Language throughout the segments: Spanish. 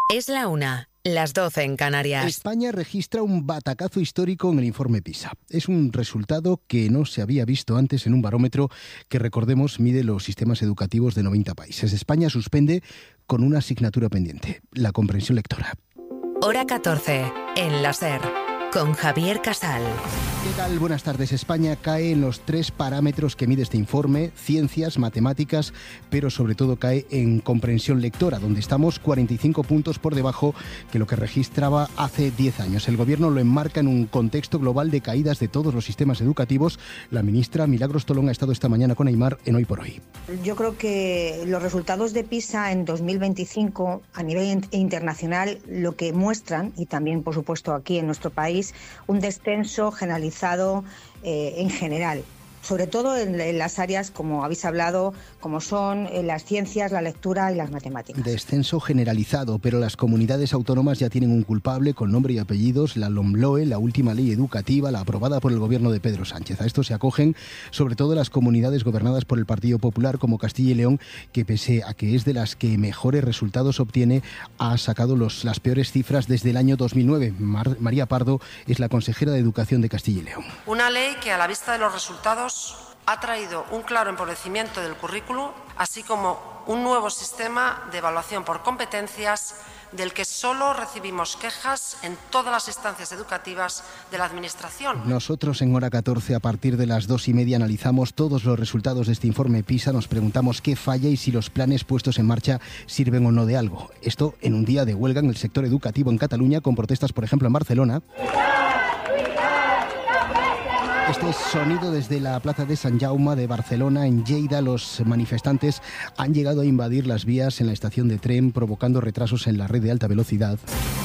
Es la 1, las 12 en Canarias. España registra un batacazo histórico en el informe PISA. Es un resultado que no se había visto antes en un barómetro que, recordemos, mide los sistemas educativos de 90 países. España suspende con una asignatura pendiente, la comprensión lectora. Hora 14, en la SER, con Javier Casal. ¿Qué tal? Buenas tardes. España cae en los 3 parámetros que mide este informe: ciencias, matemáticas, pero sobre todo cae en comprensión lectora, donde estamos 45 puntos por debajo que lo que registraba hace 10 años. El Gobierno lo enmarca en un contexto global de caídas de todos los sistemas educativos. La ministra Milagros Tolón ha estado esta mañana con Aimar en Hoy por Hoy. Yo creo que los resultados de PISA en 2025 a nivel internacional lo que muestran, y también por supuesto aquí en nuestro país, un descenso generalizado en general, sobre todo en las áreas, como habéis hablado, como son las ciencias, la lectura y las matemáticas. Descenso generalizado, pero las comunidades autónomas ya tienen un culpable con nombre y apellidos: la LOMLOE, la última ley educativa, la aprobada por el gobierno de Pedro Sánchez. A esto se acogen sobre todo las comunidades gobernadas por el Partido Popular, como Castilla y León, que pese a que es de las que mejores resultados obtiene, ha sacado las peores cifras desde el año 2009. María Pardo es la consejera de Educación de Castilla y León. Una ley que, a la vista de los resultados, ha traído un claro empobrecimiento del currículo, así como un nuevo sistema de evaluación por competencias del que solo recibimos quejas en todas las instancias educativas de la Administración. Nosotros en Hora 14, a partir de las 2:30, analizamos todos los resultados de este informe PISA. Nos preguntamos qué falla y si los planes puestos en marcha sirven o no de algo. Esto en un día de huelga en el sector educativo en Cataluña, con protestas, por ejemplo, en Barcelona. Este es sonido desde la plaza de Sant Jaume de Barcelona. En Lleida, los manifestantes han llegado a invadir las vías en la estación de tren, provocando retrasos en la red de alta velocidad.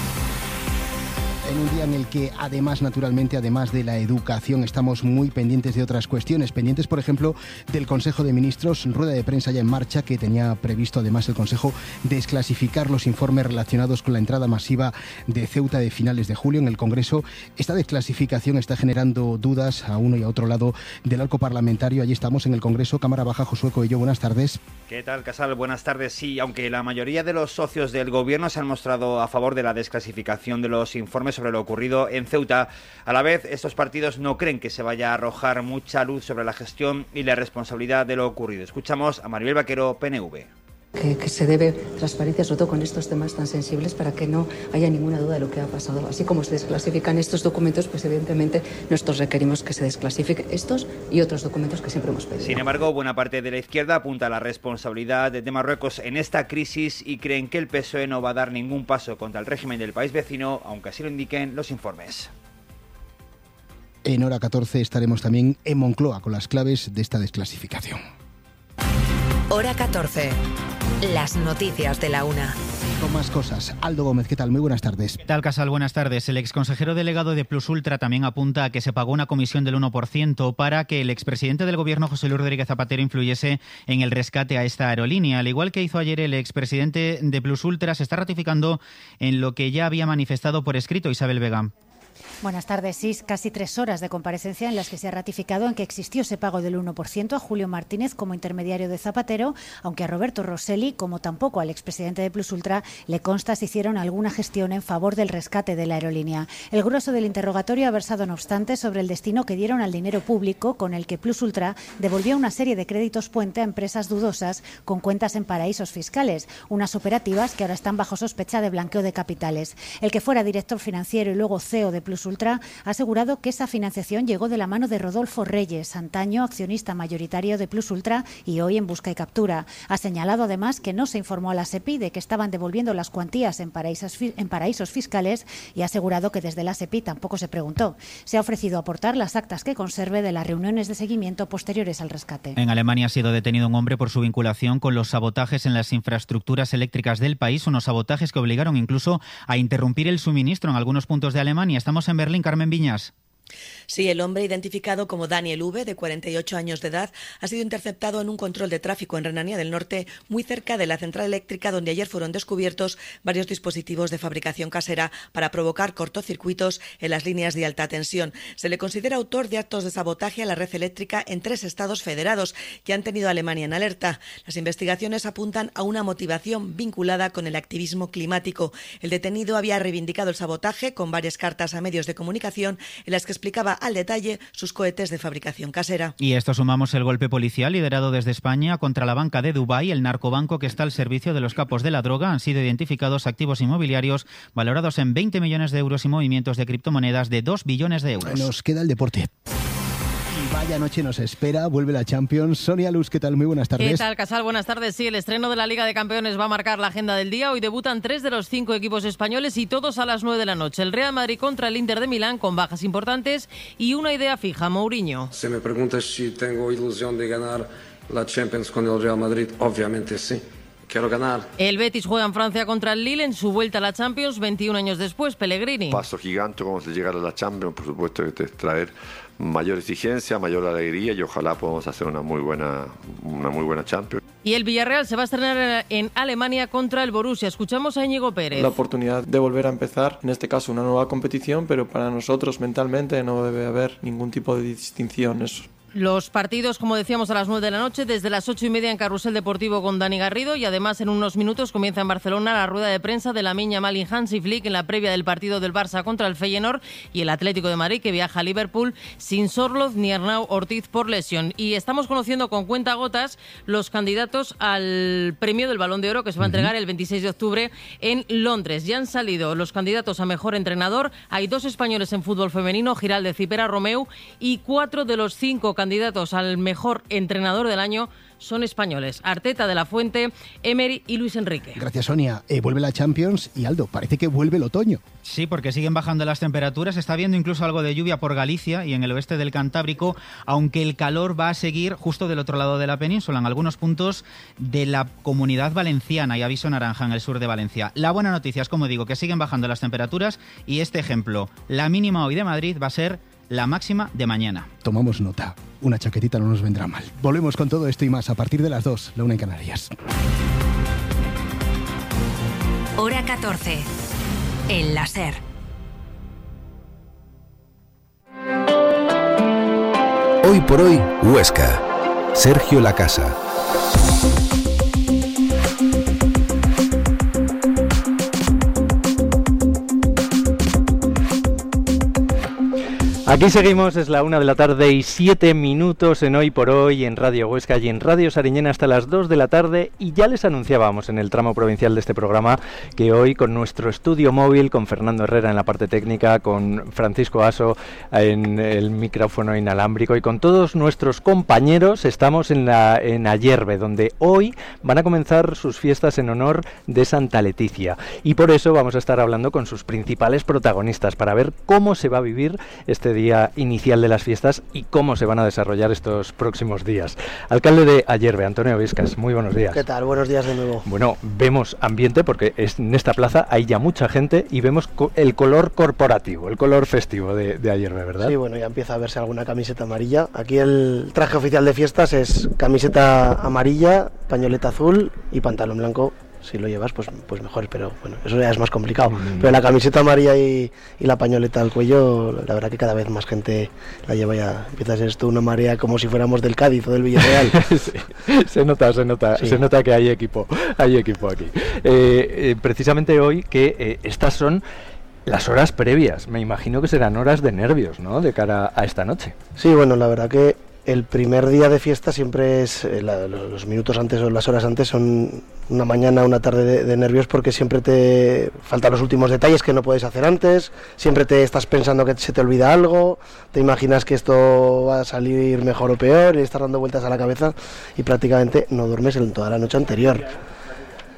En un día en el que, además de la educación, estamos muy pendientes de otras cuestiones. Pendientes, por ejemplo, del Consejo de Ministros, rueda de prensa ya en marcha, que tenía previsto además el Consejo desclasificar los informes relacionados con la entrada masiva de Ceuta de finales de julio en el Congreso. Esta desclasificación está generando dudas a uno y a otro lado del arco parlamentario. Allí estamos en el Congreso. Cámara Baja, Josué Coello, buenas tardes. ¿Qué tal, Casal? Buenas tardes. Sí, aunque la mayoría de los socios del Gobierno se han mostrado a favor de la desclasificación de los informes sobre lo ocurrido en Ceuta, a la vez estos partidos no creen que se vaya a arrojar mucha luz sobre la gestión y la responsabilidad de lo ocurrido. Escuchamos a Maribel Vaquero, PNV. Que se debe transparencia, sobre todo con estos temas tan sensibles, para que no haya ninguna duda de lo que ha pasado. Así como se desclasifican estos documentos, pues evidentemente nosotros requerimos que se desclasifiquen estos y otros documentos que siempre hemos pedido. Sin embargo, buena parte de la izquierda apunta a la responsabilidad de Marruecos en esta crisis y creen que el PSOE no va a dar ningún paso contra el régimen del país vecino, aunque así lo indiquen los informes. En Hora 14 estaremos también en Moncloa con las claves de esta desclasificación. Hora 14. Las noticias de la 1. Con más cosas. Aldo Gómez, ¿qué tal? Muy buenas tardes. ¿Qué tal, Casal? Buenas tardes. El exconsejero delegado de Plus Ultra también apunta a que se pagó una comisión del 1% para que el expresidente del Gobierno, José Luis Rodríguez Zapatero, influyese en el rescate a esta aerolínea. Al igual que hizo ayer el expresidente de Plus Ultra, se está ratificando en lo que ya había manifestado por escrito Isabel Vega. Buenas tardes. Sí, casi 3 horas de comparecencia en las que se ha ratificado en que existió ese pago del 1% a Julio Martínez como intermediario de Zapatero, aunque a Roberto Rosselli, como tampoco al expresidente de Plus Ultra, le consta si hicieron alguna gestión en favor del rescate de la aerolínea. El grueso del interrogatorio ha versado, no obstante, sobre el destino que dieron al dinero público con el que Plus Ultra devolvió una serie de créditos puente a empresas dudosas con cuentas en paraísos fiscales, unas operativas que ahora están bajo sospecha de blanqueo de capitales. El que fuera director financiero y luego CEO de Plus Ultra ha asegurado que esa financiación llegó de la mano de Rodolfo Reyes, antaño accionista mayoritario de Plus Ultra y hoy en busca y captura. Ha señalado además que no se informó a la SEPI de que estaban devolviendo las cuantías en paraísos fiscales y ha asegurado que desde la SEPI tampoco se preguntó. Se ha ofrecido aportar las actas que conserve de las reuniones de seguimiento posteriores al rescate. En Alemania ha sido detenido un hombre por su vinculación con los sabotajes en las infraestructuras eléctricas del país, unos sabotajes que obligaron incluso a interrumpir el suministro en algunos puntos de Alemania. Estamos en Berlín, Carmen Viñas. Sí, el hombre identificado como Daniel V, de 48 años de edad, ha sido interceptado en un control de tráfico en Renania del Norte, muy cerca de la central eléctrica donde ayer fueron descubiertos varios dispositivos de fabricación casera para provocar cortocircuitos en las líneas de alta tensión. Se le considera autor de actos de sabotaje a la red eléctrica en 3 estados federados que han tenido a Alemania en alerta. Las investigaciones apuntan a una motivación vinculada con el activismo climático. El detenido había reivindicado el sabotaje con varias cartas a medios de comunicación en las que explicaba al detalle sus cohetes de fabricación casera. Y esto sumamos el golpe policial liderado desde España contra la banca de Dubái, el narcobanco que está al servicio de los capos de la droga. Han sido identificados activos inmobiliarios valorados en 20 millones de euros y movimientos de criptomonedas de 2 billones de euros. Nos queda el deporte. Y vaya noche nos espera, vuelve la Champions. Sonia Luz, ¿qué tal? Muy buenas tardes. ¿Qué tal, Casal? Buenas tardes. Sí, el estreno de la Liga de Campeones va a marcar la agenda del día. Hoy debutan 3 de los 5 equipos españoles y todos a las 9 de la noche. El Real Madrid contra el Inter de Milán con bajas importantes y una idea fija, Mourinho. Si me preguntas si tengo ilusión de ganar la Champions con el Real Madrid, obviamente sí. Quiero ganar. El Betis juega en Francia contra el Lille en su vuelta a la Champions 21 años después. Pellegrini. Paso gigante como se llegar a la Champions, por supuesto que te traer mayor exigencia, mayor alegría y ojalá podamos hacer una muy buena Champions. Y el Villarreal se va a estrenar en Alemania contra el Borussia. Escuchamos a Íñigo Pérez. La oportunidad de volver a empezar, en este caso una nueva competición, pero para nosotros mentalmente no debe haber ningún tipo de distinción. Los partidos, como decíamos, a las 9 de la noche, desde las 8:30 en Carrusel Deportivo con Dani Garrido y además en unos minutos comienza en Barcelona la rueda de prensa de Lamine Yamal y Hansi Flick en la previa del partido del Barça contra el Feyenoord y el Atlético de Madrid que viaja a Liverpool sin Sorloth ni Arnau Ortiz por lesión. Y estamos conociendo con cuentagotas los candidatos al premio del Balón de Oro que se va a entregar el 26 de octubre en Londres. Ya han salido los candidatos a mejor entrenador. Hay 2 españoles en fútbol femenino, Giraldez y Pera Romeu, y 4 de los 5 candidatos al mejor entrenador del año son españoles. Arteta, De la Fuente, Emery y Luis Enrique. Gracias, Sonia. Vuelve la Champions y Aldo, parece que vuelve el otoño. Sí, porque siguen bajando las temperaturas. Está habiendo incluso algo de lluvia por Galicia y en el oeste del Cantábrico, aunque el calor va a seguir justo del otro lado de la península, en algunos puntos de la Comunidad Valenciana. Y aviso naranja en el sur de Valencia. La buena noticia es, como digo, que siguen bajando las temperaturas y este ejemplo, la mínima hoy de Madrid va a ser la máxima de mañana. Tomamos nota. Una chaquetita no nos vendrá mal. Volvemos con todo esto y más a partir de las 2, la 1 en Canarias. Hora 14. El láser. Hoy por hoy, Huesca. Sergio Lacasa. Aquí seguimos, es la 1 de la tarde y 7 minutos en Hoy por Hoy, en Radio Huesca y en Radio Sariñena hasta las 2 de la tarde. Y ya les anunciábamos en el tramo provincial de este programa que hoy con nuestro estudio móvil, con Fernando Herrera en la parte técnica, con Francisco Aso en el micrófono inalámbrico y con todos nuestros compañeros, estamos en Ayerbe, donde hoy van a comenzar sus fiestas en honor de Santa Leticia. Y por eso vamos a estar hablando con sus principales protagonistas para ver cómo se va a vivir este día inicial de las fiestas y cómo se van a desarrollar estos próximos días. Alcalde de Ayerbe, Antonio Viscas, muy buenos días. ¿Qué tal? Buenos días de nuevo. Bueno, vemos ambiente porque en esta plaza hay ya mucha gente y vemos el color corporativo, el color festivo de Ayerbe, ¿verdad? Sí, bueno, ya empieza a verse alguna camiseta amarilla. Aquí el traje oficial de fiestas es camiseta amarilla, pañoleta azul y pantalón blanco. Si lo llevas, pues mejor, pero bueno, eso ya es más complicado. Pero la camiseta amarilla y la pañoleta al cuello, la verdad que cada vez más gente la lleva ya. Empieza a ser esto una marea como si fuéramos del Cádiz o del Villarreal. Sí, se nota que hay equipo aquí. Precisamente hoy que estas son las horas previas, me imagino que serán horas de nervios, ¿no?, de cara a esta noche. Sí, bueno, la verdad que el primer día de fiesta siempre es, los minutos antes o las horas antes son una mañana, una tarde de nervios porque siempre te faltan los últimos detalles que no puedes hacer antes, siempre te estás pensando que se te olvida algo, te imaginas que esto va a salir mejor o peor y estás dando vueltas a la cabeza y prácticamente no duermes en toda la noche anterior.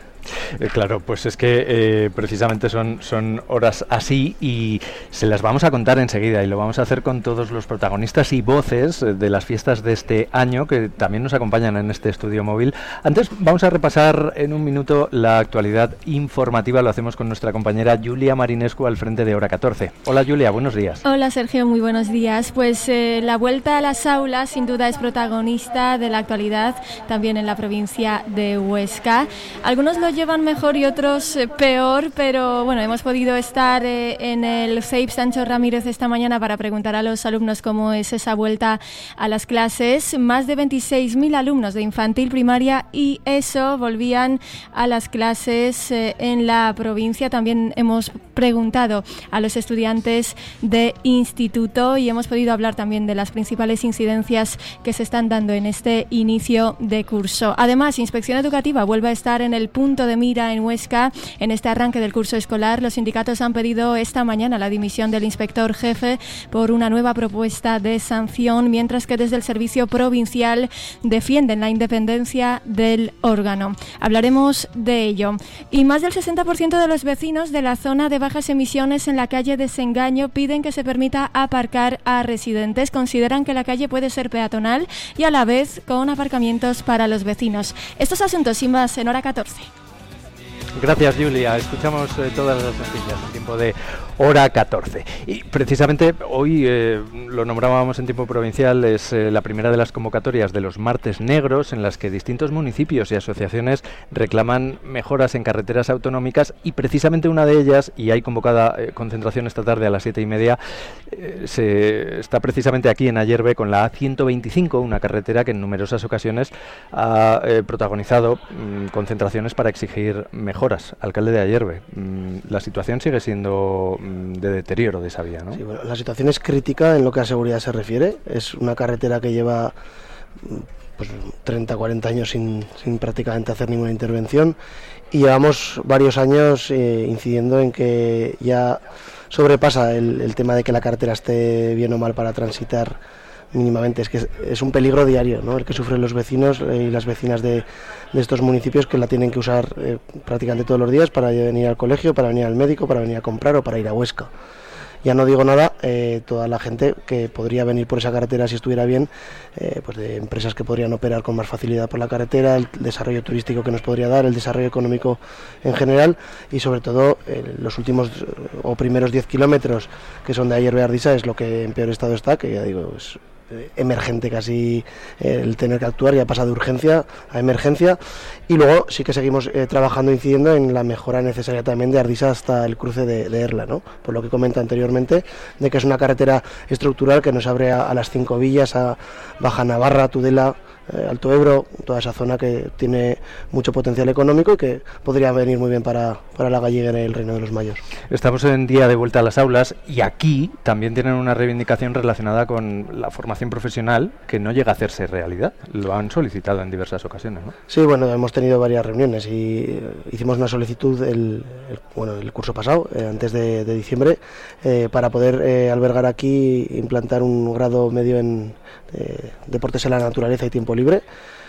Claro, pues es que precisamente son horas así y se las vamos a contar enseguida y lo vamos a hacer con todos los protagonistas y voces de las fiestas de este año que también nos acompañan en este estudio móvil. Antes vamos a repasar en un minuto la actualidad informativa. Lo hacemos con nuestra compañera Julia Marinescu al frente de Hora 14. Hola Julia, buenos días. Hola Sergio, muy buenos días. Pues la vuelta a las aulas sin duda es protagonista de la actualidad también en la provincia de Huesca. Algunos lo llevan mejor y otros peor, pero bueno, hemos podido estar en el CEIP Sancho Ramírez esta mañana para preguntar a los alumnos cómo es esa vuelta a las clases. Más de 26.000 alumnos de infantil, primaria y ESO volvían a las clases en la provincia. También hemos preguntado a los estudiantes de instituto y hemos podido hablar también de las principales incidencias que se están dando en este inicio de curso. Además, Inspección Educativa vuelve a estar en el punto de mira en Huesca en este arranque del curso escolar. Los sindicatos han pedido esta mañana la dimisión del inspector jefe por una nueva propuesta de sanción, mientras que desde el Servicio Provincial defienden la independencia del órgano. Hablaremos de ello. Y más del 60% de los vecinos de la zona de bajas emisiones en la calle Desengaño piden que se permita aparcar a residentes. Consideran que la calle puede ser peatonal y a la vez con aparcamientos para los vecinos. Estos asuntos sin más en Hora 14. Gracias Julia, escuchamos todas las noticias en tiempo de Hora 14 y precisamente hoy lo nombrábamos en tiempo provincial, es la primera de las convocatorias de los martes negros en las que distintos municipios y asociaciones reclaman mejoras en carreteras autonómicas y precisamente una de ellas, y hay convocada concentración esta tarde a las 7:30, se está precisamente aquí en Ayerbe con la A125, una carretera que en numerosas ocasiones ha protagonizado concentraciones para exigir mejoras. Alcalde de Ayerbe, la situación sigue siendo de deterioro de esa vía, ¿no? Sí, bueno, la situación es crítica en lo que a seguridad se refiere. Es una carretera que lleva pues 30, 40 años sin prácticamente hacer ninguna intervención y llevamos varios años incidiendo en que ya sobrepasa el tema de que la carretera esté bien o mal para transitar mínimamente. Es que es un peligro diario, ¿no?, el que sufren los vecinos y las vecinas de estos municipios, que la tienen que usar prácticamente todos los días para venir al colegio, para venir al médico, para venir a comprar o para ir a Huesca. Ya no digo nada, toda la gente que podría venir por esa carretera si estuviera bien, pues de empresas que podrían operar con más facilidad por la carretera, el desarrollo turístico que nos podría dar, el desarrollo económico en general y sobre todo los últimos o primeros 10 kilómetros que son de Ayerbe a Ardisa es lo que en peor estado está, que ya digo, es emergente casi el tener que actuar, ya pasa de urgencia a emergencia. Y luego sí que seguimos trabajando, incidiendo en la mejora necesaria también de Ardisa hasta el cruce de Erla, ¿no?, por lo que comenta anteriormente, de que es una carretera estructural que nos abre a las 5 villas, a Baja Navarra, Tudela, Alto Ebro, toda esa zona que tiene mucho potencial económico y que podría venir muy bien para la gallega y el Reino de los Mayos. Estamos en día de vuelta a las aulas y aquí también tienen una reivindicación relacionada con la formación profesional que no llega a hacerse realidad. Lo han solicitado en diversas ocasiones, ¿no? Sí, bueno, hemos tenido varias reuniones y hicimos una solicitud el curso pasado, antes de diciembre, para poder albergar aquí, implantar un grado medio en deportes en la naturaleza y tiempo libre.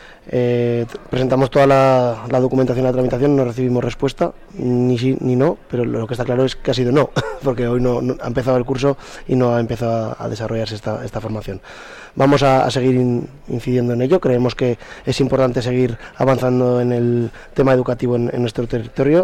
Presentamos toda la documentación a la tramitación, no recibimos respuesta, ni sí ni no, pero lo que está claro es que ha sido no, porque hoy no ha empezado el curso y no ha empezado a desarrollarse esta formación. Vamos a seguir incidiendo en ello, creemos que es importante seguir avanzando en el tema educativo en nuestro territorio.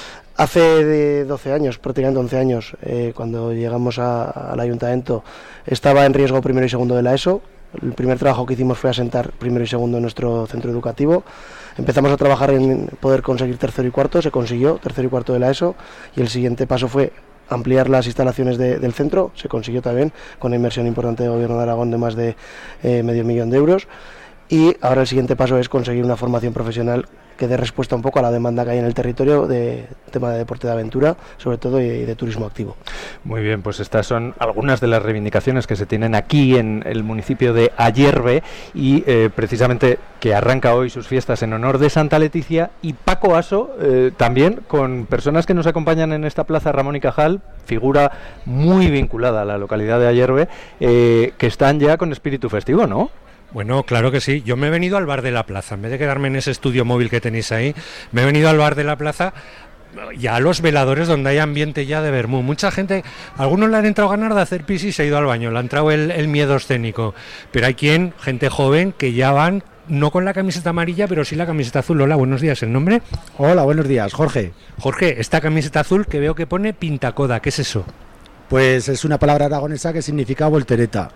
Hace 12 años, prácticamente 11 años, cuando llegamos al ayuntamiento, estaba en riesgo primero y segundo de la ESO. El primer trabajo que hicimos fue asentar primero y segundo en nuestro centro educativo. Empezamos a trabajar en poder conseguir tercero y cuarto, se consiguió tercero y cuarto de la ESO, y el siguiente paso fue ampliar las instalaciones del centro, se consiguió también con una inversión importante del Gobierno de Aragón de más de $500,000 euros. Y ahora el siguiente paso es conseguir una formación profesional que dé respuesta un poco a la demanda que hay en el territorio de tema de deporte de aventura, sobre todo, y de turismo activo. Muy bien, pues estas son algunas de las reivindicaciones que se tienen aquí en el municipio de Ayerbe y precisamente que arranca hoy sus fiestas en honor de Santa Leticia y Paco Aso, también con personas que nos acompañan en esta plaza, Ramón y Cajal, figura muy vinculada a la localidad de Ayerbe, que están ya con espíritu festivo, ¿no? Bueno, claro que sí. Yo me he venido al bar de la plaza. En vez de quedarme en ese estudio móvil que tenéis ahí, me he venido al bar de la plaza y a los veladores donde hay ambiente ya de vermú. Mucha gente, algunos le han entrado ganas de hacer pis y se ha ido al baño, le ha entrado el miedo escénico. Pero hay gente joven, que ya van, no con la camiseta amarilla, pero sí la camiseta azul. Hola, buenos días. ¿El nombre? Hola, buenos días. Jorge. Jorge, esta camiseta azul que veo que pone pintacoda, ¿qué es eso? Pues es una palabra aragonesa que significa voltereta.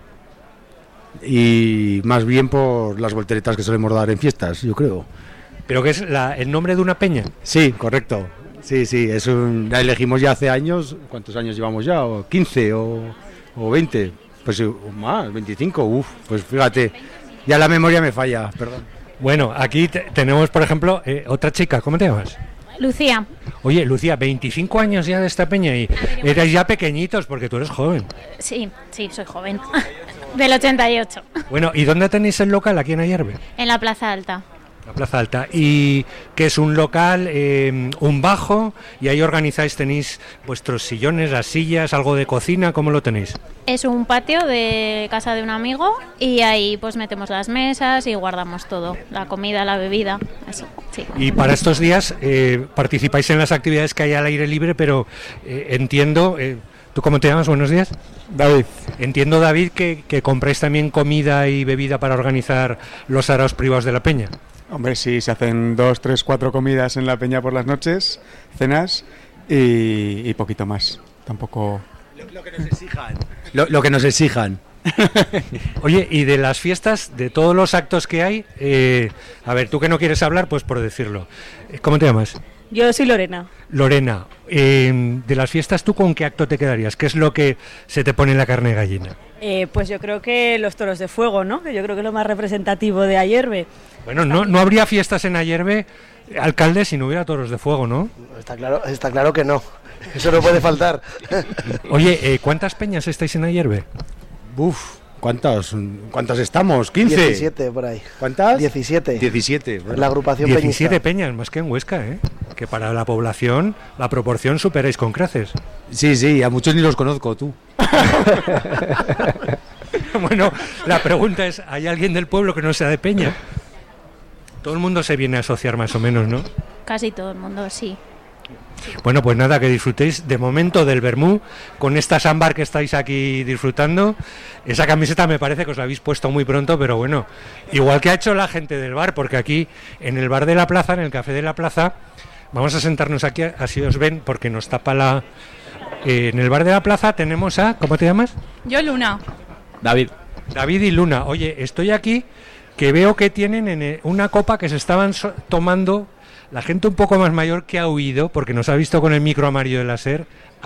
Y más bien por las volteretas que solemos dar en fiestas, yo creo. ¿Pero qué es el nombre de una peña? Sí, correcto. Sí, la elegimos ya hace años. ¿Cuántos años llevamos ya? ¿O 15 o 20? Pues más, 25. Pues fíjate, ya la memoria me falla, perdón. Bueno, aquí tenemos, por ejemplo, otra chica. ¿Cómo te llamas? Lucía. Oye, Lucía, 25 años ya de esta peña y erais ya pequeñitos porque tú eres joven. Sí, soy joven. Del 88. Bueno, ¿y dónde tenéis el local aquí en Ayerbe? En la Plaza Alta. La Plaza Alta. ¿Y qué es un local, un bajo? Y ahí organizáis, tenéis vuestros sillones, las sillas, algo de cocina, ¿cómo lo tenéis? Es un patio de casa de un amigo y ahí pues metemos las mesas y guardamos todo, la comida, la bebida, eso, sí. Y para estos días participáis en las actividades que hay al aire libre, pero entiendo... ¿Tú cómo te llamas? Buenos días. David. Entiendo, David, que compráis también comida y bebida para organizar los saraos privados de la peña. Hombre, sí, se hacen 2, 3, 4 comidas en la peña por las noches, cenas y poquito más. Tampoco... Lo que nos exijan. Lo que nos exijan. Oye, y de las fiestas, de todos los actos que hay, a ver, tú que no quieres hablar, pues por decirlo. ¿Cómo te llamas? Yo soy Lorena. Lorena, de las fiestas, ¿tú con qué acto te quedarías? ¿Qué es lo que se te pone en la carne de gallina? Pues yo creo que los toros de fuego, ¿no? Que yo creo que es lo más representativo de Ayerbe. Bueno, no habría fiestas en Ayerbe, alcalde, si no hubiera toros de fuego, ¿no? Está claro que no. Eso no puede faltar. Oye, ¿cuántas peñas estáis en Ayerbe? ¿Cuántas estamos? ¿15? 17 por ahí. ¿Cuántas? 17. 17. Bueno. La agrupación 17 peñista. peñas, más que en Huesca, ¿eh? Que para la población, la proporción superáis con creces. Sí, a muchos ni los conozco, tú. Bueno, la pregunta es, ¿hay alguien del pueblo que no sea de peña? Todo el mundo se viene a asociar más o menos, ¿no? Casi todo el mundo, sí. Bueno, pues nada, que disfrutéis de momento del vermú con esta sámbar que estáis aquí disfrutando. Esa camiseta me parece que os la habéis puesto muy pronto, pero bueno, igual que ha hecho la gente del bar, porque aquí en el bar de la plaza, en el café de la plaza, vamos a sentarnos aquí, así os ven, porque nos tapa la... en el bar de la plaza tenemos a... ¿Cómo te llamas? Yo, Luna. David y Luna. Oye, estoy aquí que veo que tienen una copa que se estaban tomando... La gente un poco más mayor que ha huido, porque nos ha visto con el micro amarillo de láser,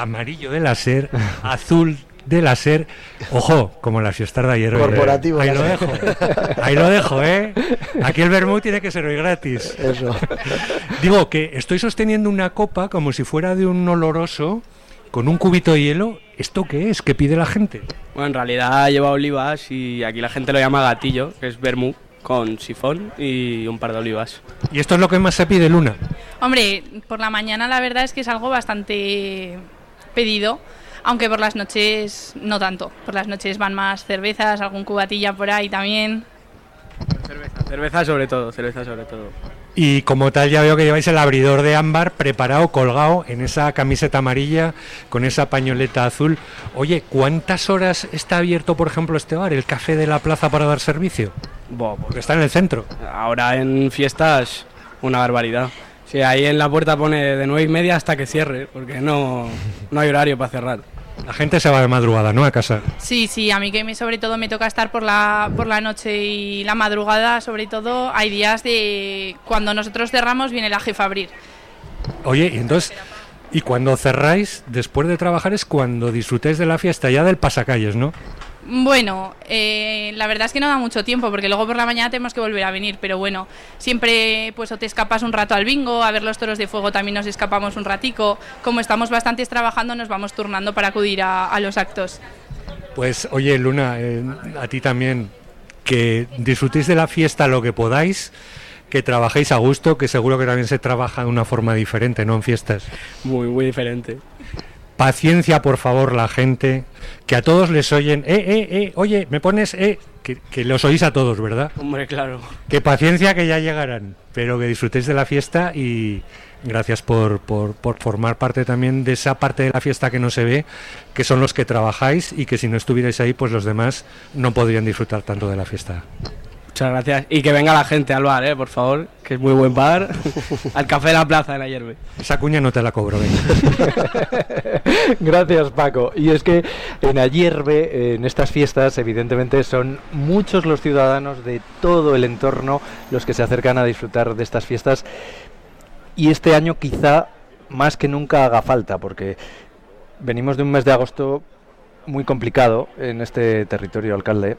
azul de láser, ojo, como la fiesta de ayer. Corporativo. Ahí lo dejo, ¿eh? Aquí el vermú tiene que ser hoy gratis. Eso. Digo que estoy sosteniendo una copa como si fuera de un oloroso, con un cubito de hielo. ¿Esto qué es? ¿Qué pide la gente? Bueno, en realidad lleva olivas y aquí la gente lo llama gatillo, que es vermú, con sifón y un par de olivas. ¿Y esto es lo que más se pide, Luna? Hombre, por la mañana la verdad es que es algo bastante pedido, aunque por las noches no tanto. Por las noches van más cervezas, algún cubatilla por ahí también. Cerveza sobre todo. Y como tal ya veo que lleváis el abridor de ámbar preparado, colgado en esa camiseta amarilla con esa pañoleta azul. Oye, ¿cuántas horas está abierto, por ejemplo, este bar, el café de la plaza, para dar servicio? Porque está en el centro. Ahora en fiestas una barbaridad. Sí, ahí en la puerta pone de 9:30 hasta que cierre, porque no hay horario para cerrar. La gente se va de madrugada, ¿no?, a casa. Sí, a mí que sobre todo me toca estar por la noche y la madrugada, sobre todo hay días de cuando nosotros cerramos viene la jefa a abrir. Oye, y entonces, y cuando cerráis, después de trabajar, es cuando disfrutéis de la fiesta ya del pasacalles, ¿no? Bueno, la verdad es que no da mucho tiempo porque luego por la mañana tenemos que volver a venir, pero bueno, siempre pues o te escapas un rato al bingo, a ver los toros de fuego también nos escapamos un ratico. Como estamos bastantes trabajando nos vamos turnando para acudir a los actos. Pues oye, Luna, a ti también, que disfrutéis de la fiesta lo que podáis, que trabajéis a gusto, que seguro que también se trabaja de una forma diferente, ¿no?, en fiestas. Muy diferente. Paciencia, por favor, la gente, que a todos les oyen, oye, me pones, que los oís a todos, ¿verdad? Hombre, claro. Que paciencia, que ya llegarán, pero que disfrutéis de la fiesta y gracias por formar parte también de esa parte de la fiesta que no se ve, que son los que trabajáis y que si no estuvierais ahí, pues los demás no podrían disfrutar tanto de la fiesta. Muchas gracias. Y que venga la gente al bar, por favor, que es muy buen bar. Al Café de la Plaza en Ayerbe. Esa cuña no te la cobro, venga. Gracias, Paco. Y es que en Ayerbe, en estas fiestas, evidentemente son muchos los ciudadanos de todo el entorno los que se acercan a disfrutar de estas fiestas. Y este año quizá más que nunca haga falta, porque venimos de un mes de agosto muy complicado en este territorio, alcalde.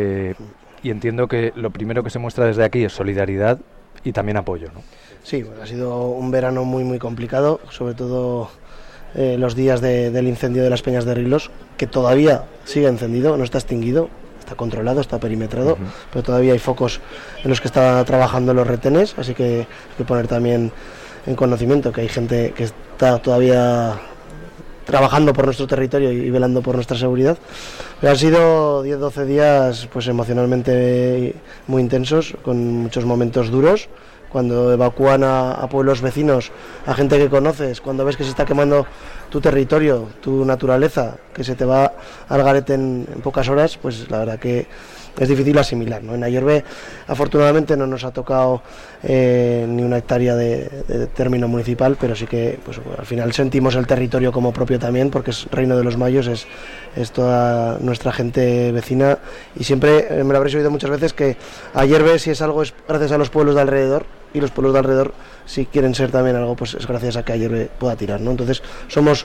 Y entiendo que lo primero que se muestra desde aquí es solidaridad y también apoyo, ¿no? Sí, bueno, ha sido un verano muy muy complicado, sobre todo los días del incendio de las Peñas de Rilos, que todavía sigue encendido, no está extinguido, está controlado, está perimetrado, pero todavía hay focos en los que está trabajando los retenes, así que hay que poner también en conocimiento que hay gente que está todavía trabajando por nuestro territorio y velando por nuestra seguridad. Pero han sido 10-12 días pues emocionalmente muy intensos, con muchos momentos duros, cuando evacúan a pueblos vecinos, a gente que conoces, cuando ves que se está quemando tu territorio, tu naturaleza, que se te va al garete en pocas horas, pues la verdad que es difícil asimilar, ¿no? En Ayerbe afortunadamente no nos ha tocado ni una hectárea de término municipal, pero sí que pues, al final sentimos el territorio como propio también, porque es Reino de los Mayos, es toda nuestra gente vecina, y siempre me lo habréis oído muchas veces que Ayerbe, si es algo, es gracias a los pueblos de alrededor, y los pueblos de alrededor, si quieren ser también algo, pues es gracias a que Ayerbe pueda tirar, ¿no? Entonces somos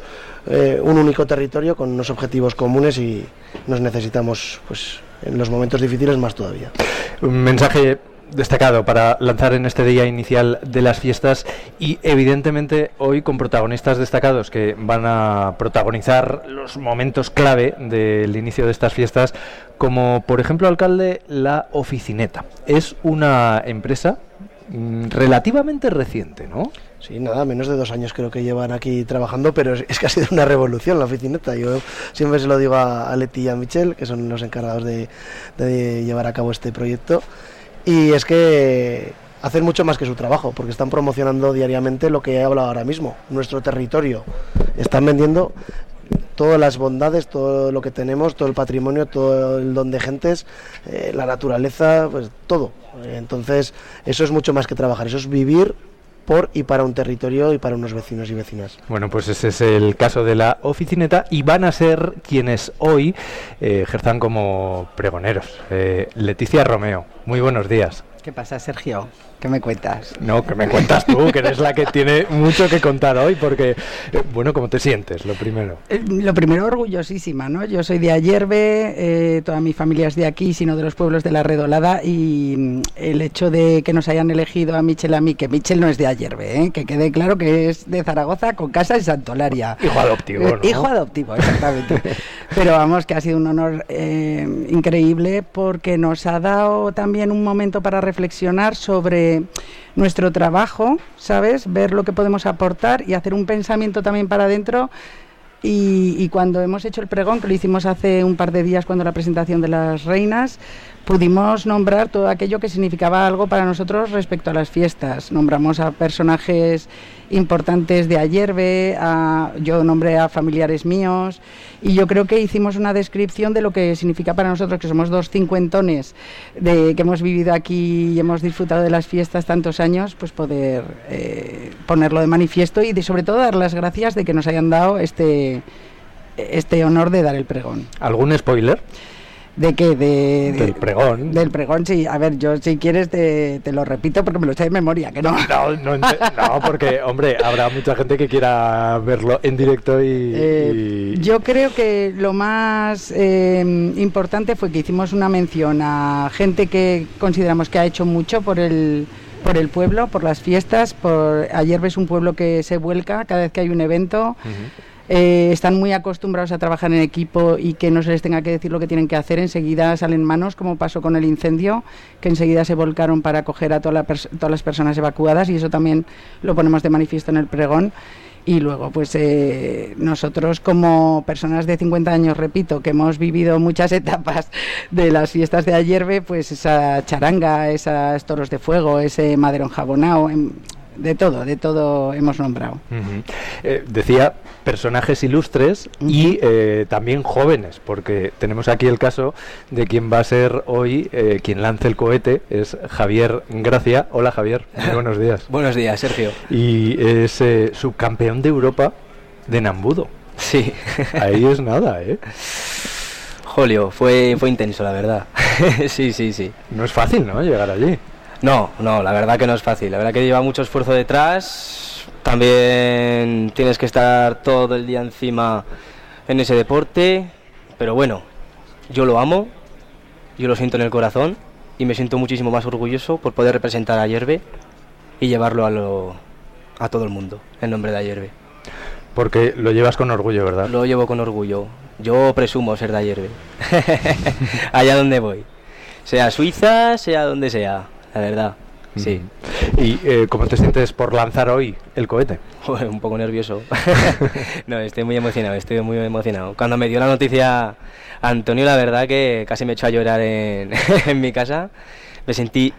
un único territorio con unos objetivos comunes y nos necesitamos pues en los momentos difíciles más todavía. Un mensaje destacado para lanzar en este día inicial de las fiestas y evidentemente hoy con protagonistas destacados que van a protagonizar los momentos clave del inicio de estas fiestas, como por ejemplo, alcalde, la Oficineta. Es una empresa relativamente reciente, ¿no? Sí, nada, menos de 2 años creo que llevan aquí trabajando, pero es que ha sido una revolución la Oficineta. Yo siempre se lo digo a Leti y a Michel, que son los encargados de llevar a cabo este proyecto, y es que hacen mucho más que su trabajo, porque están promocionando diariamente lo que he hablado ahora mismo, nuestro territorio. Están vendiendo todas las bondades, todo lo que tenemos, todo el patrimonio, todo el don de gentes, la naturaleza, pues todo. Entonces, eso es mucho más que trabajar, eso es vivir por y para un territorio y para unos vecinos y vecinas. Bueno, pues ese es el caso de la Oficineta y van a ser quienes hoy ejerzan como pregoneros. Leticia Romeo, muy buenos días. ¿Qué pasa, Sergio? ¿Qué me cuentas? No, que me cuentas tú, que eres la que tiene mucho que contar hoy, porque, bueno, ¿cómo te sientes, lo primero? Lo primero, orgullosísima, ¿no? Yo soy de Ayerbe, toda mi familia es de aquí, sino de los pueblos de la Redolada, y el hecho de que nos hayan elegido a Michel y a mí, que Michel no es de Ayerbe, que quede claro que es de Zaragoza con casa en Santolaria. Hijo adoptivo, ¿no? Hijo adoptivo, exactamente. Pero vamos, que ha sido un honor increíble, porque nos ha dado también un momento para reflexionar sobre nuestro trabajo, ¿sabes? Ver lo que podemos aportar y hacer un pensamiento también para adentro. Y cuando hemos hecho el pregón, que lo hicimos hace un par de días cuando la presentación de las reinas, pudimos nombrar todo aquello que significaba algo para nosotros respecto a las fiestas. Nombramos a personajes importantes de Ayerbe, yo nombré a familiares míos, y yo creo que hicimos una descripción de lo que significa para nosotros, que somos 2 cincuentones que hemos vivido aquí y hemos disfrutado de las fiestas tantos años, pues poder ponerlo de manifiesto y sobre todo dar las gracias de que nos hayan dado este honor de dar el pregón. ¿Algún spoiler? ¿De qué? Del pregón. Del pregón, sí. A ver, yo si quieres te lo repito porque me lo sé de memoria, que no. No, porque, hombre, habrá mucha gente que quiera verlo en directo y... Yo creo que lo más importante fue que hicimos una mención a gente que consideramos que ha hecho mucho por el pueblo, por las fiestas. Ayerbe es un pueblo que se vuelca cada vez que hay un evento. Están muy acostumbrados a trabajar en equipo y que no se les tenga que decir lo que tienen que hacer. Enseguida salen manos, como pasó con el incendio, que enseguida se volcaron para acoger a todas las personas evacuadas, y eso también lo ponemos de manifiesto en el pregón. Y luego, pues nosotros como personas de 50 años, repito, que hemos vivido muchas etapas de las fiestas de Ayerbe, pues esa charanga, esos toros de fuego, ese madero enjabonado, de todo hemos nombrado. Decía personajes ilustres y también jóvenes, porque tenemos aquí el caso de quien va a ser hoy quien lance el cohete, es Javier Gracia. Hola Javier, muy buenos días. Buenos días, Sergio. Y es subcampeón de Europa de Nambudo. Sí. Ahí es nada, Jolio, fue intenso, la verdad. Sí. No es fácil, ¿no?, llegar allí. No, la verdad que no es fácil. La verdad que lleva mucho esfuerzo detrás. También tienes que estar todo el día encima en ese deporte. Pero bueno, yo lo amo, yo lo siento en el corazón y me siento muchísimo más orgulloso por poder representar a Ayerbe y llevarlo a todo el mundo en nombre de Ayerbe. Porque lo llevas con orgullo, ¿verdad? Lo llevo con orgullo. Yo presumo ser de Ayerbe. Allá donde voy. Sea Suiza, sea donde sea. La verdad, sí. ¿Y cómo te sientes por lanzar hoy el cohete? Un poco nervioso. No, estoy muy emocionado. Cuando me dio la noticia Antonio, la verdad que casi me echó a llorar en mi casa. Me sentí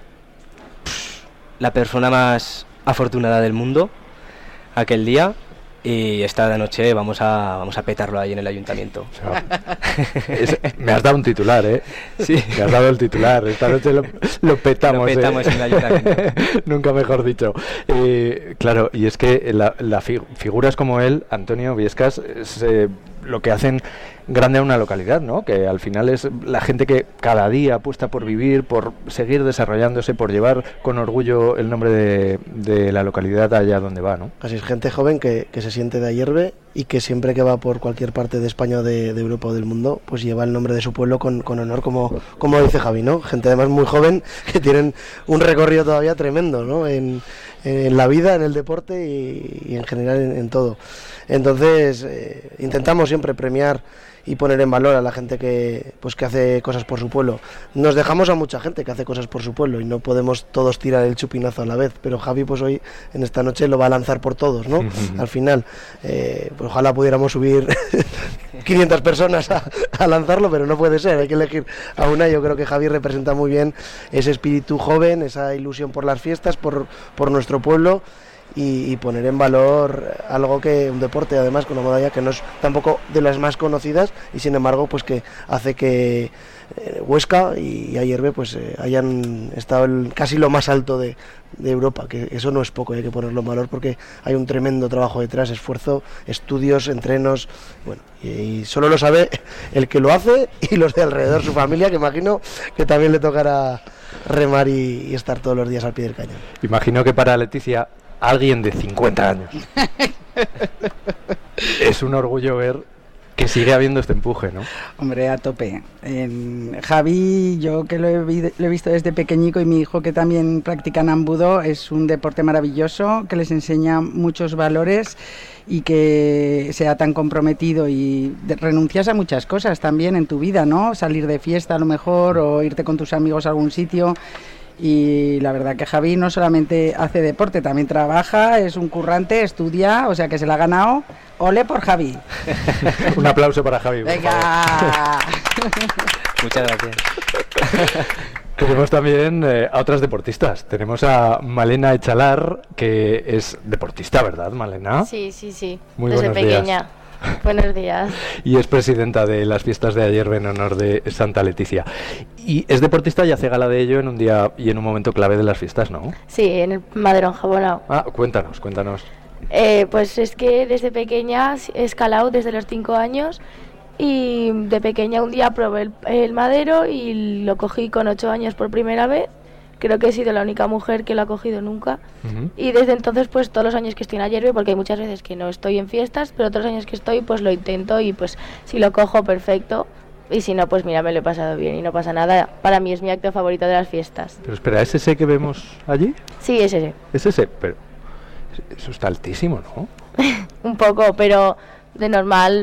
la persona más afortunada del mundo aquel día. Y esta noche vamos a petarlo ahí en el ayuntamiento. O sea, me has dado un titular, Sí. Me has dado el titular. Esta noche lo petamos. Lo petamos en el ayuntamiento. Nunca mejor dicho. Claro, y es que figuras como él, Antonio Viescas, es lo que hacen grande a una localidad, ¿no? Que al final es la gente que cada día apuesta por vivir, por seguir desarrollándose, por llevar con orgullo el nombre de la localidad allá donde va, ¿no? Así es, gente joven que se siente de Ayerbe y que siempre que va por cualquier parte de España o de Europa o del mundo, pues lleva el nombre de su pueblo con honor, como dice Javi, ¿no? Gente además muy joven que tienen un recorrido todavía tremendo, ¿no? En la vida, en el deporte y en general en todo. Entonces intentamos siempre premiar y poner en valor a la gente que hace cosas por su pueblo. Nos dejamos a mucha gente que hace cosas por su pueblo y no podemos todos tirar el chupinazo a la vez, pero Javi pues hoy en esta noche lo va a lanzar por todos, ¿no? Al final, pues ojalá pudiéramos subir 500 personas a lanzarlo, pero no puede ser, hay que elegir a una. Yo creo que Javi representa muy bien ese espíritu joven, esa ilusión por las fiestas, por nuestro pueblo. Y poner en valor un deporte además con una modalidad que no es tampoco de las más conocidas y sin embargo pues que hace que Huesca y Ayerbe pues hayan estado casi lo más alto de Europa, que eso no es poco, hay que ponerlo en valor porque hay un tremendo trabajo detrás, esfuerzo, estudios, entrenos, bueno, y solo lo sabe el que lo hace y los de alrededor, su familia, que imagino que también le tocará remar y estar todos los días al pie del cañón. Imagino que para Leticia alguien de 50 años es un orgullo ver que sigue habiendo este empuje, ¿no? Hombre, a tope. Javi, yo que lo he visto desde pequeñico y mi hijo que también practica Nambudo, es un deporte maravilloso que les enseña muchos valores y que sea tan comprometido y renuncias a muchas cosas también en tu vida, ¿no? Salir de fiesta a lo mejor o irte con tus amigos a algún sitio. Y la verdad que Javi no solamente hace deporte, también trabaja, es un currante, estudia, o sea que se la ha ganado. ¡Ole por Javi! Un aplauso para Javi. ¡Venga! Muchas gracias. Tenemos también a otras deportistas. Tenemos a Malena Echalar, que es deportista, ¿verdad, Malena? Sí. Muy desde buenos pequeña. días. Buenos días. Y es presidenta de las fiestas de Ayerbe en honor de Santa Leticia. Y es deportista y hace gala de ello en un día y en un momento clave de las fiestas, ¿no? Sí, en el madero enjabonado. Cuéntanos. Pues es que desde pequeña he escalado desde los 5 años y de pequeña un día probé el madero y lo cogí con 8 años por primera vez. Creo que he sido la única mujer que lo ha cogido nunca. Y desde entonces, pues todos los años que estoy en Ayerbe, porque hay muchas veces que no estoy en fiestas, pero todos los años que estoy, pues lo intento y pues si lo cojo, perfecto. Y si no, pues mira, me lo he pasado bien y no pasa nada. Para mí es mi acto favorito de las fiestas. Pero espera, ¿es ese que vemos allí? Sí, es ese. Es ese, pero eso está altísimo, ¿no? Un poco, pero de normal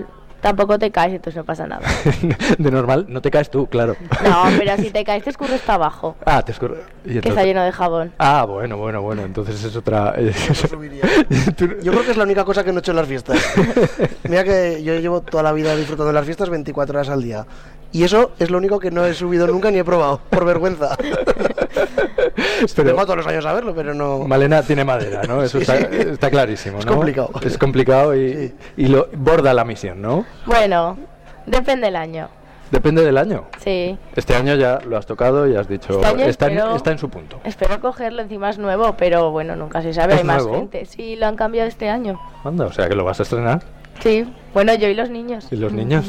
tampoco te caes, entonces no pasa nada. De normal, no te caes tú, claro. No, pero si te caes te escurres para abajo. Ah, te escurres. Que está lleno de jabón. Ah, bueno, entonces es otra... Yo creo que es la única cosa que no he hecho en las fiestas. Mira que yo llevo toda la vida disfrutando de las fiestas 24 horas al día. Y eso es lo único que no he subido nunca ni he probado, por vergüenza. Vengo todos los años a verlo, pero no... Malena tiene madera, ¿no? Eso está clarísimo, ¿no? Es complicado. Es complicado y lo borda la misión, ¿no? Bueno, depende del año. Depende del año. Sí. Este año ya lo has tocado y has dicho, está en su punto. Espero cogerlo, encima es nuevo, pero bueno, nunca se sabe, hay más nuevo? gente. Sí, lo han cambiado este año. Anda, o sea que lo vas a estrenar. Sí, bueno, yo y los niños. ¿Y los niños?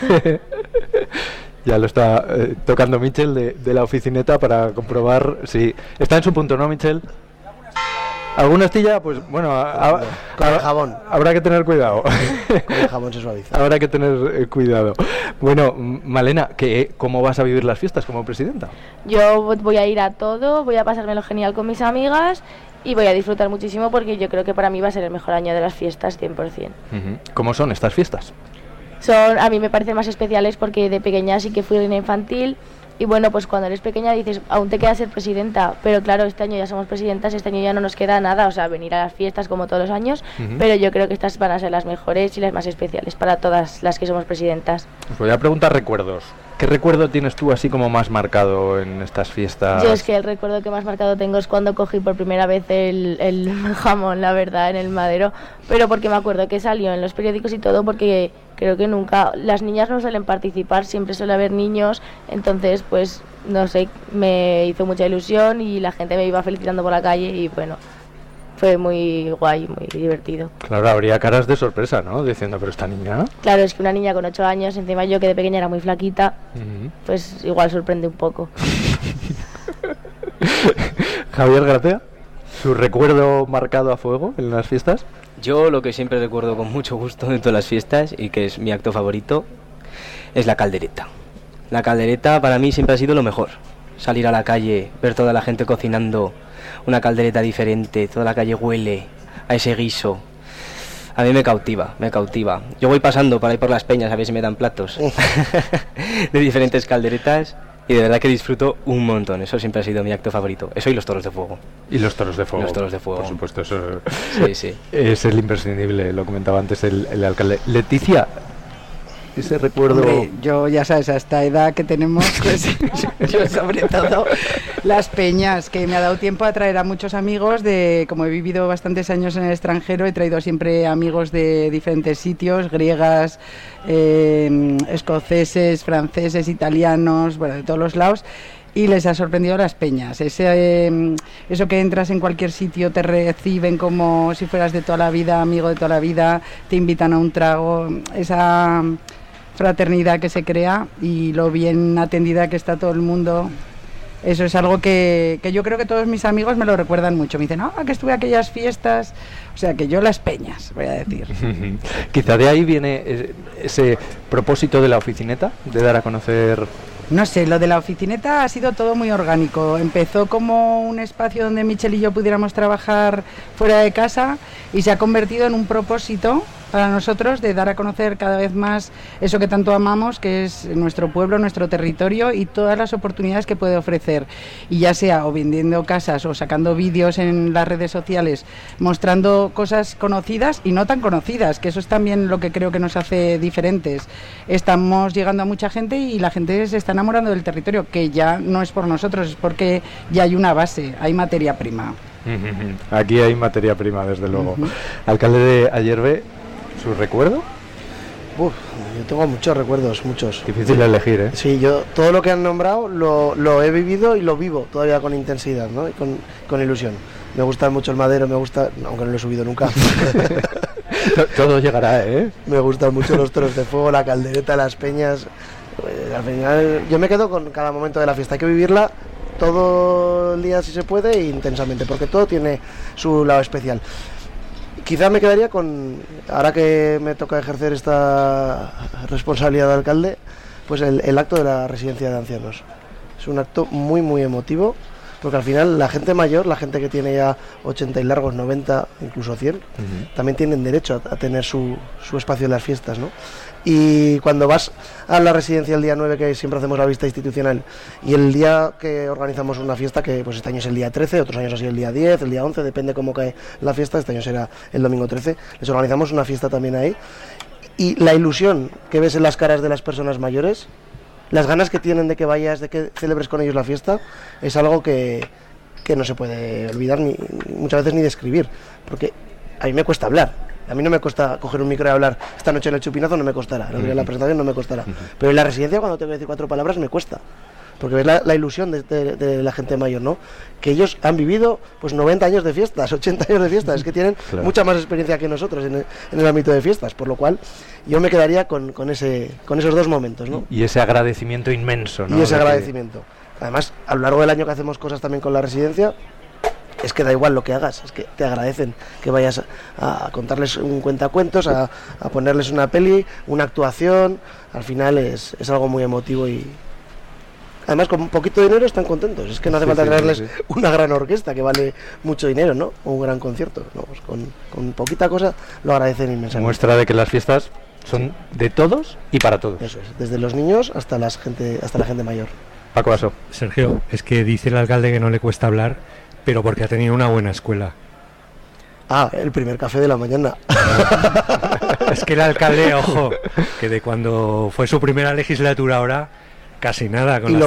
Ya lo está tocando Michel de la oficineta para comprobar si está en su punto, ¿no, Michel? ¿Alguna astilla? Pues bueno, con el jabón. Habrá que tener cuidado. Con el jabón se suaviza. Habrá que tener cuidado. Bueno, Malena, ¿cómo vas a vivir las fiestas como presidenta? Yo voy a ir a todo, voy a pasármelo genial con mis amigas y voy a disfrutar muchísimo porque yo creo que para mí va a ser el mejor año de las fiestas, 100%. ¿Cómo son estas fiestas? A mí me parecen más especiales porque de pequeña sí que fui reina infantil y bueno, pues cuando eres pequeña dices, aún te queda ser presidenta, pero claro, este año ya somos presidentas, este año ya no nos queda nada, o sea, venir a las fiestas como todos los años, pero yo creo que estas van a ser las mejores y las más especiales para todas las que somos presidentas. Os voy a preguntar recuerdos. ¿Qué recuerdo tienes tú así como más marcado en estas fiestas? Yo es que el recuerdo que más marcado tengo es cuando cogí por primera vez el jamón, la verdad, en el madero, pero porque me acuerdo que salió en los periódicos y todo, porque creo que nunca, las niñas no suelen participar, siempre suele haber niños, entonces pues no sé, me hizo mucha ilusión y la gente me iba felicitando por la calle y bueno, fue muy guay, muy divertido. Claro, habría caras de sorpresa, ¿no? Diciendo, pero esta niña... Claro, es que una niña con 8 años, encima yo que de pequeña era muy flaquita, pues igual sorprende un poco. Javier Gracia, ¿su recuerdo marcado a fuego en las fiestas? Yo lo que siempre recuerdo con mucho gusto de todas las fiestas y que es mi acto favorito es la caldereta. La caldereta para mí siempre ha sido lo mejor. Salir a la calle, ver toda la gente cocinando una caldereta diferente, toda la calle huele a ese guiso. A mí me cautiva. Yo voy pasando por ahí por las peñas a ver si me dan platos de diferentes calderetas y de verdad que disfruto un montón. Eso siempre ha sido mi acto favorito. Eso y los toros de fuego. Y los toros de fuego. Los toros de fuego. Por supuesto, eso sí. Es el imprescindible, lo comentaba antes el alcalde. Leticia, ese recuerdo... Hombre, yo ya sabes, a esta edad que tenemos, pues yo sobre todo las peñas, que me ha dado tiempo a traer a muchos amigos como he vivido bastantes años en el extranjero, he traído siempre amigos de diferentes sitios, griegas, escoceses, franceses, italianos, bueno, de todos los lados, y les ha sorprendido las peñas. Eso que entras en cualquier sitio, te reciben como si fueras de toda la vida, amigo de toda la vida, te invitan a un trago, esa fraternidad que se crea y lo bien atendida que está todo el mundo. Eso es algo que yo creo que todos mis amigos me lo recuerdan mucho. Me dicen, que estuve a aquellas fiestas. O sea, que yo las peñas, voy a decir. Quizá de ahí viene ese propósito de la oficineta, de dar a conocer... No sé, lo de la oficineta ha sido todo muy orgánico. Empezó como un espacio donde Michel y yo pudiéramos trabajar fuera de casa y se ha convertido en un propósito para nosotros de dar a conocer cada vez más eso que tanto amamos, que es nuestro pueblo, nuestro territorio y todas las oportunidades que puede ofrecer. Y ya sea o vendiendo casas o sacando vídeos en las redes sociales, mostrando cosas conocidas y no tan conocidas, que eso es también lo que creo que nos hace diferentes. Estamos llegando a mucha gente y la gente se está enamorando del territorio, que ya no es por nosotros, es porque ya hay una base, hay materia prima. Aquí hay materia prima, desde luego. Alcalde de Ayerbe, ¿su recuerdo? Yo tengo muchos recuerdos, muchos. Difícil elegir, ¿eh? Sí, yo todo lo que han nombrado lo he vivido y lo vivo todavía con intensidad, ¿no? Y con ilusión. Me gusta mucho el madero, aunque no lo he subido nunca. Todo llegará, ¿eh? Me gustan mucho los toros de fuego, la caldereta, las peñas. Al final, yo me quedo con cada momento de la fiesta. Hay que vivirla todo el día si se puede e intensamente, porque todo tiene su lado especial. Quizá me quedaría ahora que me toca ejercer esta responsabilidad de alcalde, pues el acto de la residencia de ancianos. Es un acto muy, muy emotivo, porque al final la gente mayor, la gente que tiene ya 80 y largos, 90, incluso 100, también tienen derecho a tener su espacio en las fiestas, ¿no? Y cuando vas a la residencia el día 9, que siempre hacemos la vista institucional, y el día que organizamos una fiesta, que pues este año es el día 13, otros años ha sido el día 10, el día 11, depende cómo cae la fiesta, este año será el domingo 13, les organizamos una fiesta también ahí, y la ilusión que ves en las caras de las personas mayores, las ganas que tienen de que vayas, de que celebres con ellos la fiesta, es algo que no se puede olvidar muchas veces ni describir, porque a mí me cuesta hablar. A mí no me cuesta coger un micro y hablar esta noche en el chupinazo, no me costará, en la presentación no me costará. Pero en la residencia, cuando tengo que decir 4 palabras, me cuesta. Porque ves la ilusión de la gente mayor, ¿no? Que ellos han vivido pues 90 años de fiestas, 80 años de fiestas, es que tienen mucha más experiencia que nosotros en el ámbito de fiestas, por lo cual yo me quedaría con esos dos momentos, ¿no? Y ese agradecimiento inmenso, ¿no? Y ese agradecimiento. Además, a lo largo del año que hacemos cosas también con la residencia, es que da igual lo que hagas, es que te agradecen que vayas a contarles un cuentacuentos, a ponerles una peli, una actuación, al final es algo muy emotivo y además con un poquito de dinero están contentos, es que no hace falta traerles una gran orquesta que vale mucho dinero, ¿no? O un gran concierto, ¿no? Pues con poquita cosa lo agradecen inmensamente. Muestra de que las fiestas son de todos y para todos. Eso es, desde los niños hasta la gente mayor. Paco Basso. Sergio, es que dice el alcalde que no le cuesta hablar, pero porque ha tenido una buena escuela. El primer café de la mañana. Es que el alcalde, ojo, que de cuando fue su primera legislatura ahora, casi nada. Con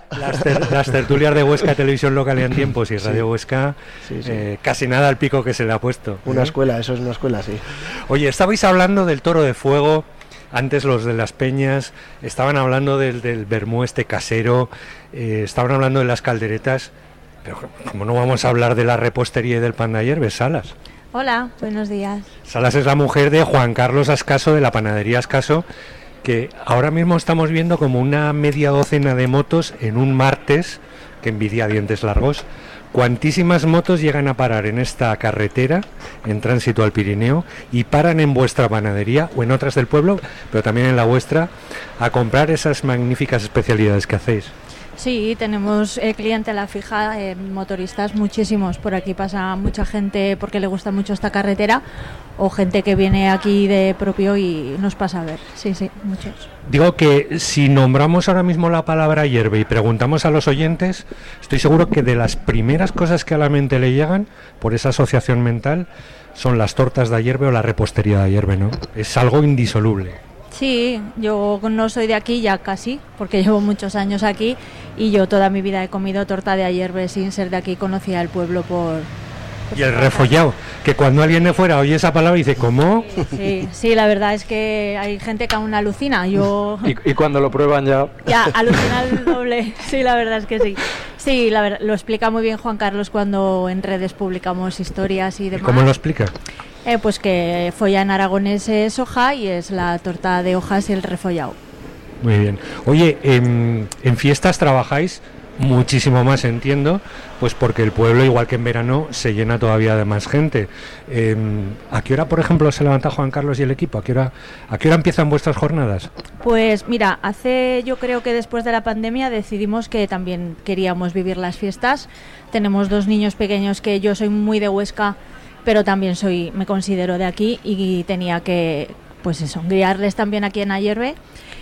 las tertulias de Huesca, Televisión Local y en Tiempos y Radio Huesca, casi nada al pico que se le ha puesto. Una escuela, eso es una escuela, sí. Oye, estabais hablando del Toro de Fuego, antes los de las Peñas, estaban hablando del vermú este casero, estaban hablando de las calderetas. Pero ¿cómo no vamos a hablar de la repostería y del pan de ayer? ¿Ves, Salas? Hola, buenos días. Salas es la mujer de Juan Carlos Ascaso, de la panadería Ascaso, que ahora mismo estamos viendo como una media docena de motos en un martes, que envidia dientes largos. ¿Cuantísimas motos llegan a parar en esta carretera, en tránsito al Pirineo, y paran en vuestra panadería o en otras del pueblo, pero también en la vuestra, a comprar esas magníficas especialidades que hacéis? Sí, tenemos clientela fija, motoristas muchísimos. Por aquí pasa mucha gente porque le gusta mucho esta carretera o gente que viene aquí de propio y nos pasa a ver. Sí, muchos. Digo que si nombramos ahora mismo la palabra hierve y preguntamos a los oyentes, estoy seguro que de las primeras cosas que a la mente le llegan por esa asociación mental son las tortas de hierve o la repostería de hierve, ¿no? Es algo indisoluble. Sí, yo no soy de aquí ya casi, porque llevo muchos años aquí y yo toda mi vida he comido torta de hierve sin ser de aquí, conocía el pueblo por... Y el refollado, que cuando alguien de fuera oye esa palabra dice, ¿cómo? Sí, la verdad es que hay gente que aún alucina. Y cuando lo prueban ya... Ya, alucina el doble, sí, la verdad es que sí. Sí, la verdad, lo explica muy bien Juan Carlos cuando en redes publicamos historias y demás. ¿Cómo lo explica? Pues que folla en aragonés es hoja y es la torta de hojas y el refollado. Muy bien. Oye, en fiestas trabajáis muchísimo más, entiendo, pues porque el pueblo, igual que en verano, se llena todavía de más gente. ¿A qué hora, por ejemplo, se levanta Juan Carlos y el equipo? ¿A qué hora empiezan vuestras jornadas? Pues mira, yo creo que después de la pandemia decidimos que también queríamos vivir las fiestas. Tenemos 2 niños pequeños que yo soy muy de Huesca, pero también me considero de aquí y tenía que, pues eso, guiarles también aquí en Ayerbe.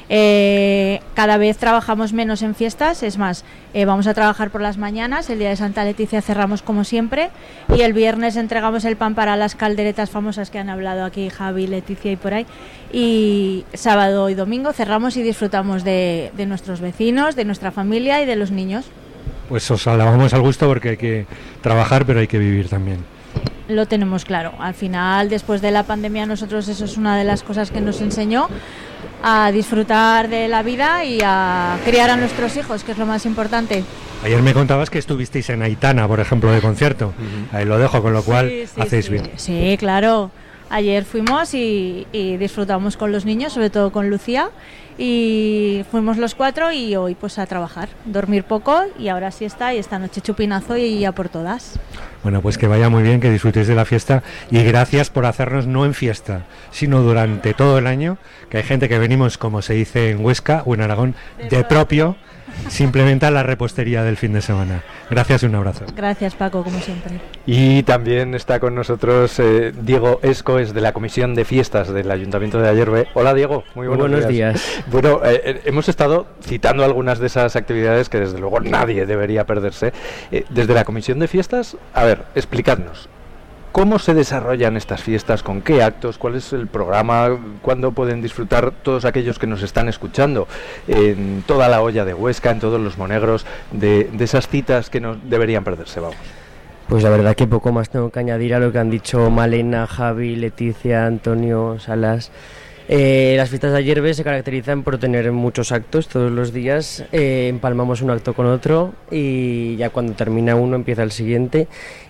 Cada vez trabajamos menos en fiestas, es más, vamos a trabajar por las mañanas, el día de Santa Leticia cerramos como siempre y el viernes entregamos el pan para las calderetas famosas que han hablado aquí Javi, Leticia y por ahí, y sábado y domingo cerramos y disfrutamos de nuestros vecinos, de nuestra familia y de los niños. Pues os alabamos al gusto porque hay que trabajar pero hay que vivir también. Lo tenemos claro. Al final, después de la pandemia, nosotros eso es una de las cosas que nos enseñó a disfrutar de la vida y a criar a nuestros hijos, que es lo más importante. Ayer me contabas que estuvisteis en Aitana, por ejemplo, de concierto. Ahí lo dejo, con lo cual hacéis bien. Sí, claro. Ayer fuimos y disfrutamos con los niños, sobre todo con Lucía, y fuimos los 4 y hoy pues a trabajar, dormir poco y ahora siesta y esta noche chupinazo y ya por todas. Bueno, pues que vaya muy bien, que disfrutéis de la fiesta y gracias por hacernos no en fiesta, sino durante todo el año, que hay gente que venimos, como se dice en Huesca o en Aragón, de propio, se implementa la repostería del fin de semana. Gracias y un abrazo. Gracias, Paco, como siempre. Y también está con nosotros Diego Esco, es de la Comisión de Fiestas del Ayuntamiento de Ayerbe. Hola, Diego, muy buenos días. Bueno, hemos estado citando algunas de esas actividades que desde luego nadie debería perderse. Desde la Comisión de Fiestas, a ver, explicadnos. ¿Cómo se desarrollan estas fiestas? ¿Con qué actos? ¿Cuál es el programa? ¿Cuándo pueden disfrutar todos aquellos que nos están escuchando en toda la olla de Huesca, en todos los monegros, de esas citas que no deberían perderse? Vamos. Pues la verdad que poco más tengo que añadir a lo que han dicho Malena, Javi, Leticia, Antonio, Salas. Las fiestas de Ayerbe se caracterizan por tener muchos actos todos los días, empalmamos un acto con otro y ya cuando termina uno empieza el siguiente.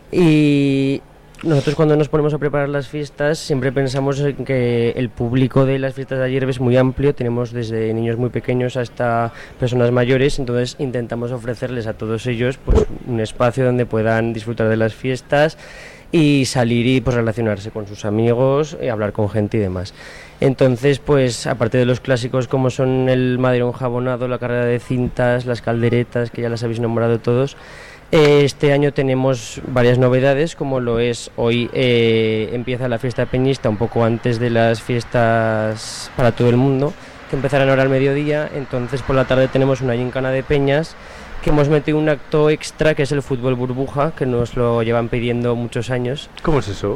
Y nosotros cuando nos ponemos a preparar las fiestas siempre pensamos en que el público de las fiestas de Ayerbe es muy amplio, tenemos desde niños muy pequeños hasta personas mayores, entonces intentamos ofrecerles a todos ellos pues un espacio donde puedan disfrutar de las fiestas y salir y pues relacionarse con sus amigos, hablar con gente y demás. Entonces, pues aparte de los clásicos como son el maderón jabonado, la carrera de cintas, las calderetas, que ya las habéis nombrado todos, este año tenemos varias novedades, como lo es hoy empieza la fiesta peñista un poco antes de las fiestas para todo el mundo, que empezarán ahora al mediodía. Entonces por la tarde tenemos una gincana de peñas, que hemos metido un acto extra que es el fútbol burbuja, que nos lo llevan pidiendo muchos años. ¿Cómo es eso?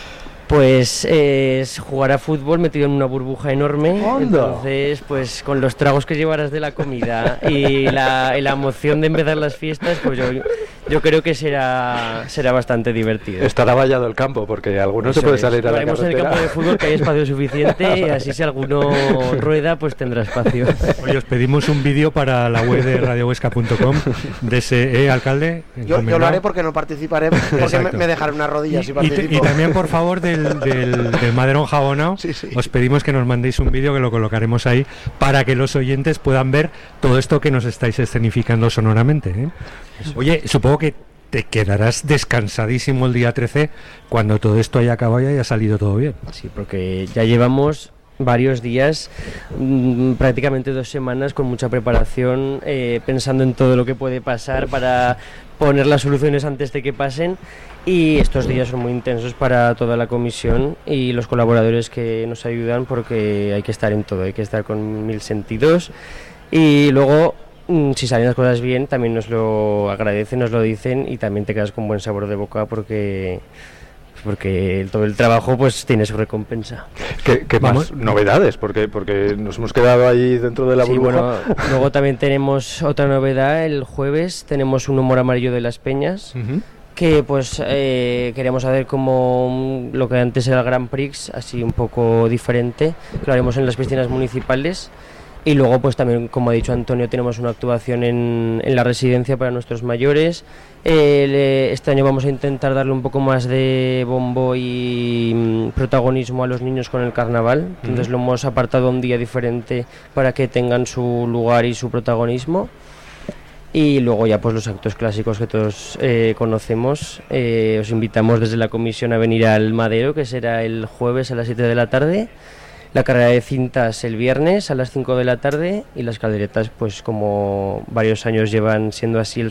Pues es jugar a fútbol metido en una burbuja enorme. ¡Onda! Entonces, pues con los tragos que llevarás de la comida y la emoción de empezar las fiestas, pues yo creo que será bastante divertido. Estará vallado el campo, porque alguno se puede salir a la carretera. En el campo de fútbol, que hay espacio suficiente, y así si alguno rueda, pues tendrá espacio. Oye, os pedimos un vídeo para la web de radiohuesca.com de ese alcalde. Yo lo haré porque no participaré, porque me dejaré unas rodillas si participo. Y también, por favor, del maderón jabonado, sí. Os pedimos que nos mandéis un vídeo que lo colocaremos ahí para que los oyentes puedan ver todo esto que nos estáis escenificando sonoramente, ¿eh? Oye, supongo que te quedarás descansadísimo el día 13 cuando todo esto haya acabado y haya salido todo bien. Sí, porque ya llevamos varios días, prácticamente 2 semanas con mucha preparación, pensando en todo lo que puede pasar para poner las soluciones antes de que pasen, y estos días son muy intensos para toda la comisión y los colaboradores que nos ayudan, porque hay que estar en todo, hay que estar con 1000 sentidos, y luego si salen las cosas bien también nos lo agradecen, nos lo dicen, y también te quedas con buen sabor de boca porque todo el trabajo pues tiene su recompensa. ¿Qué más novedades? Porque nos hemos quedado ahí dentro de la burbuja. Bueno, luego también tenemos otra novedad. El jueves tenemos un humor amarillo de las peñas, que pues queríamos hacer como lo que antes era el Grand Prix, así un poco diferente, que lo haremos en las piscinas municipales. Y luego pues también, como ha dicho Antonio, tenemos una actuación en la residencia para nuestros mayores. Este año vamos a intentar darle un poco más de bombo y protagonismo a los niños con el carnaval. Entonces lo hemos apartado un día diferente para que tengan su lugar y su protagonismo. Y luego ya pues los actos clásicos que todos conocemos. Os invitamos desde la comisión a venir al Madero, que será el jueves a las 7 de la tarde. La carrera de cintas el viernes a las 5 de la tarde, y las calderetas, pues como varios años llevan siendo así, el